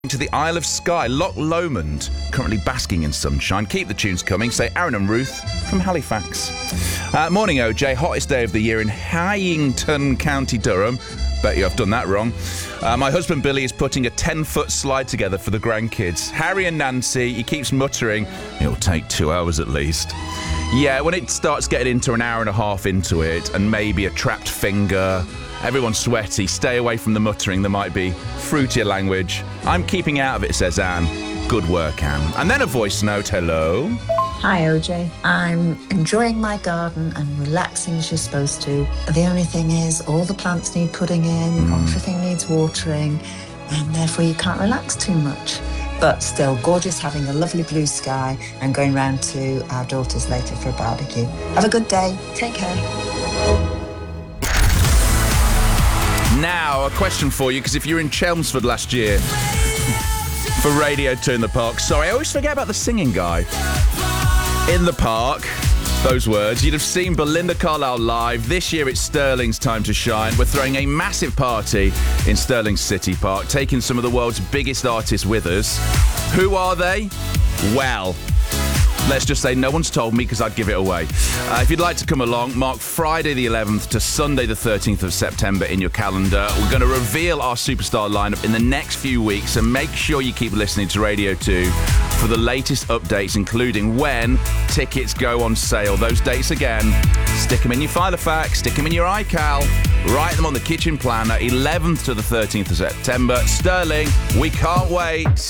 to the Isle of Skye, Loch Lomond, currently basking in sunshine. Keep the tunes coming, say Aaron and Ruth from Halifax. Morning, OJ. Hottest day of the year in Hyington, County Durham. Bet you I've done that wrong. My husband Billy is putting a 10-foot slide together for the grandkids. Harry and Nancy, he keeps muttering, it'll take 2 hours at least. Yeah, when it starts getting into an hour and a half into it, and maybe a trapped finger, everyone's sweaty, stay away from the muttering. There might be fruitier language. I'm keeping out of it, says Anne. Good work, Anne. And then a voice note. Hello. Hi, OJ. I'm enjoying my garden and relaxing as you're supposed to. The only thing is, all the plants need putting in, everything needs watering, and therefore you can't relax too much. But still, gorgeous, having a lovely blue sky and going round to our daughter's later for a barbecue. Have a good day. Take care. Now, a question for you, because if you were in Chelmsford last year for Radio 2 in the Park, sorry, I always forget about the singing guy. In the Park, those words, you'd have seen Belinda Carlisle live. This year it's Stirling's time to shine. We're throwing a massive party in Stirling City Park, taking some of the world's biggest artists with us. Who are they? Well, let's just say no one's told me because I'd give it away. If you'd like to come along, mark Friday the 11th to Sunday the 13th of September in your calendar. We're going to reveal our superstar lineup in the next few weeks, and make sure you keep listening to Radio 2 for the latest updates, including when tickets go on sale. Those dates again, stick them in your Filofax, stick them in your iCal, write them on the kitchen planner, 11th to the 13th of September. Stirling, we can't wait.